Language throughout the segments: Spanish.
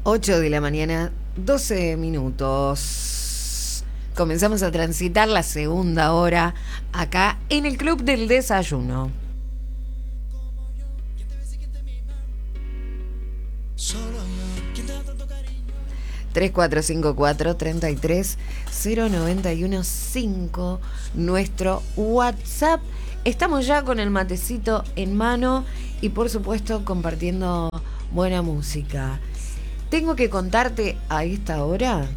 8 de la mañana, 12 minutos. Comenzamos a transitar la segunda hora acá en el Club del Desayuno. Solo yo, ¿quién te da tanto cariño? 3454-330915, nuestro WhatsApp. Estamos ya con el matecito en mano y por supuesto compartiendo buena música. Tengo que contarte a esta hora.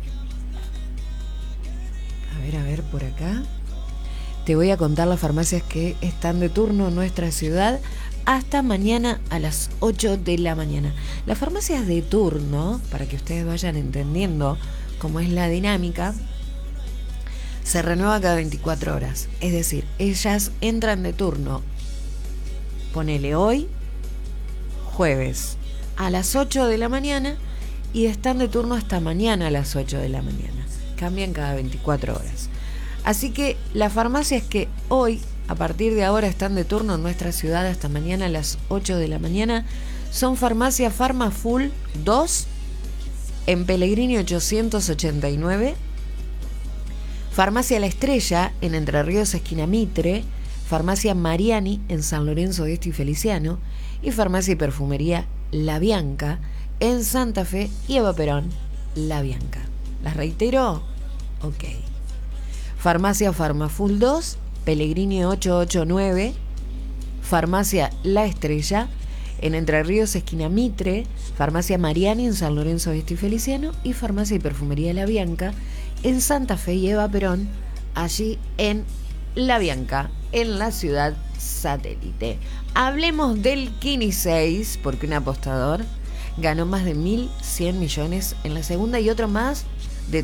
A ver, por acá. Te voy a contar las farmacias que están de turno en nuestra ciudad hasta mañana a las 8 de la mañana. Las farmacias de turno, para que ustedes vayan entendiendo cómo es la dinámica, se renueva cada 24 horas. Es decir, ellas entran de turno, ponele hoy, jueves, a las 8 de la mañana y están de turno hasta mañana a las 8 de la mañana. Cambian cada 24 horas. Así que las farmacias que hoy, a partir de ahora, están de turno en nuestra ciudad hasta mañana a las 8 de la mañana son Farmacia Farmafull 2 en Pellegrini 889, Farmacia La Estrella en Entre Ríos esquina Mitre, Farmacia Mariani en San Lorenzo de Este y Feliciano y Farmacia y Perfumería La Bianca en Santa Fe y Eva Perón La Bianca. ¿Las reitero? Ok. Farmacia Farmafull 2, Pellegrini 889, Farmacia La Estrella en Entre Ríos esquina Mitre, Farmacia Mariani en San Lorenzo de Este y Feliciano y Farmacia y Perfumería La Bianca en Santa Fe y Eva Perón, allí en La Bianca, en la ciudad satélite. Hablemos del Kini 6, porque un apostador ganó más de 1.100 millones en la segunda y otro más de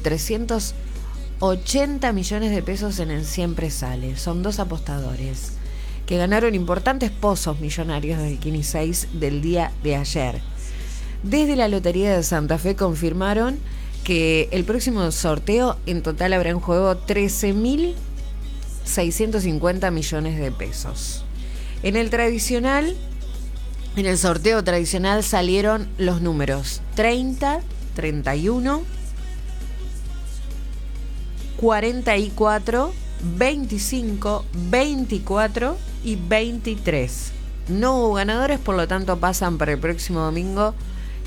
380 millones de pesos en el Siempre Sale. Son dos apostadores que ganaron importantes pozos millonarios del Kini 6 del día de ayer. Desde la Lotería de Santa Fe confirmaron que el próximo sorteo en total habrá en juego 13.650 millones de pesos. En el sorteo tradicional salieron los números 30, 31, 44, 25, 24 y 23. No hubo ganadores, por lo tanto pasan para el próximo domingo.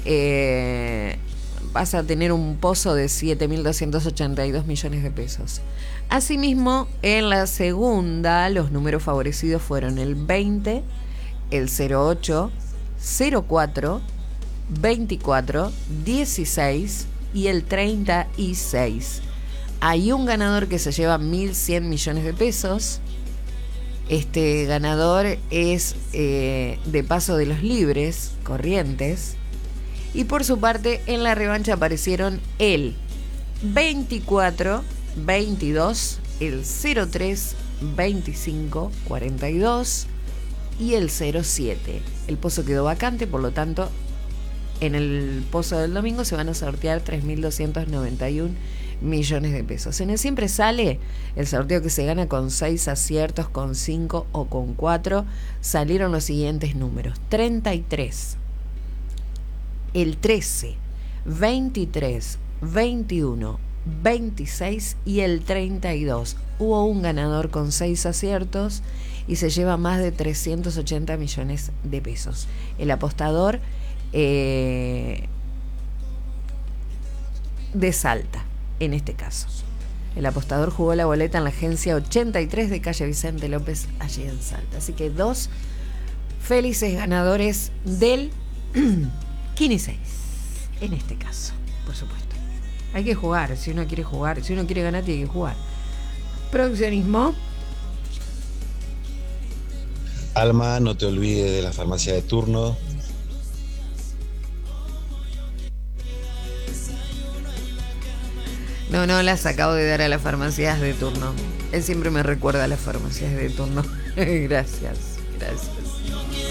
Vas a tener un pozo de 7.282 millones de pesos. Asimismo, en la segunda, los números favorecidos fueron el 20, el 08, 04, 24, 16 y el 36. Hay un ganador que se lleva 1.100 millones de pesos. Este ganador es de Paso de los Libres, Corrientes. Y por su parte, en la revancha aparecieron el 24, 22, el 03, 25, 42 y el 07. El pozo quedó vacante, por lo tanto, en el pozo del domingo se van a sortear 3.291 millones de pesos. En el Siempre Sale, el sorteo que se gana con 6 aciertos, con 5 o con 4, salieron los siguientes números: 33, el 13, 23, 21, 26 y el 32. Hubo un ganador con 6 aciertos y se lleva más de 380 millones de pesos. El apostador de Salta, en este caso. El apostador jugó la boleta en la agencia 83 de calle Vicente López, allí en Salta. Así que dos felices ganadores del Kini 6, en este caso, por supuesto. Hay que jugar, si uno quiere jugar, si uno quiere ganar, tiene que jugar. Produccionismo. Alma, no te olvides de la farmacia de turno. No las acabo de dar a las farmacias de turno. Él siempre me recuerda a las farmacias de turno. Gracias.